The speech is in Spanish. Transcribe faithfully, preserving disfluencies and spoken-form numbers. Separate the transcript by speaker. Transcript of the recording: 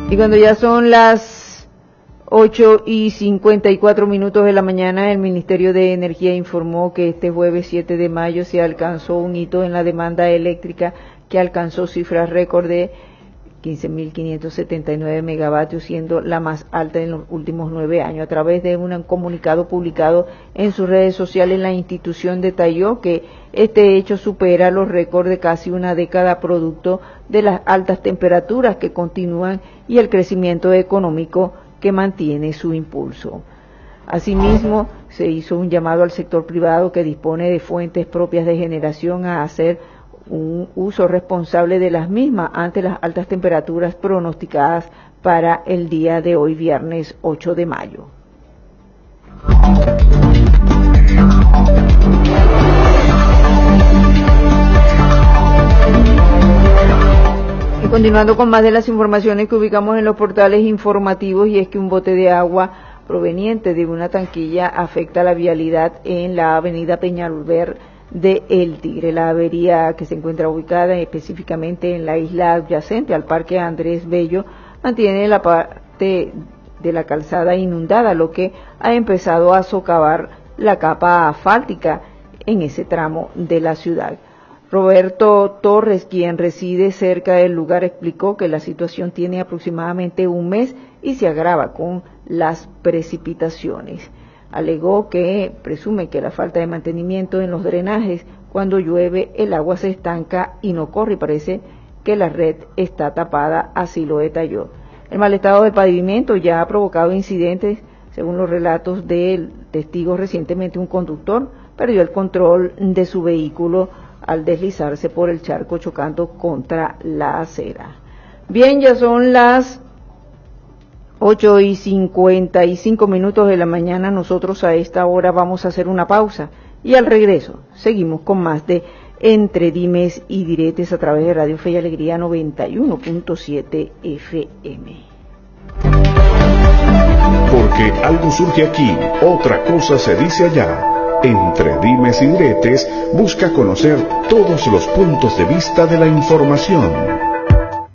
Speaker 1: Y cuando ya son las ocho y cincuenta y cuatro minutos de la mañana, el Ministerio de Energía informó que este jueves siete de mayo se alcanzó un hito en la demanda eléctrica que alcanzó cifras récord de quince mil quinientos setenta y nueve megavatios, siendo la más alta en los últimos nueve años. A través de un comunicado publicado en sus redes sociales, la institución detalló que este hecho supera los récords de casi una década producto de las altas temperaturas que continúan y el crecimiento económico que mantiene su impulso. Asimismo, se hizo un llamado al sector privado que dispone de fuentes propias de generación a hacer un uso responsable de las mismas ante las altas temperaturas pronosticadas para el día de hoy, viernes ocho de mayo. Y continuando con más de las informaciones que ubicamos en los portales informativos, y es que un bote de agua proveniente de una tanquilla afecta la vialidad en la avenida Peñalver de El Tigre. La avería, que se encuentra ubicada específicamente en la isla adyacente al Parque Andrés Bello, mantiene la parte de la calzada inundada, lo que ha empezado a socavar la capa asfáltica en ese tramo de la ciudad. Roberto Torres, quien reside cerca del lugar, explicó que la situación tiene aproximadamente un mes y se agrava con las precipitaciones. Alegó que presume que la falta de mantenimiento en los drenajes, cuando llueve el agua se estanca y no corre, y parece que la red está tapada, así lo detalló. El mal estado del pavimento ya ha provocado incidentes, según los relatos del testigo. Recientemente un conductor perdió el control de su vehículo al deslizarse por el charco chocando contra la acera. Bien, ya son las ocho y cincuenta y cinco minutos de la mañana. Nosotros a esta hora vamos a hacer una pausa y al regreso seguimos con más de Entre Dimes y Diretes a través de Radio Fe y Alegría noventa y uno punto siete F M.
Speaker 2: Porque algo surge aquí, otra cosa se dice allá. Entre Dimes y Diretes busca conocer todos los puntos de vista de la información.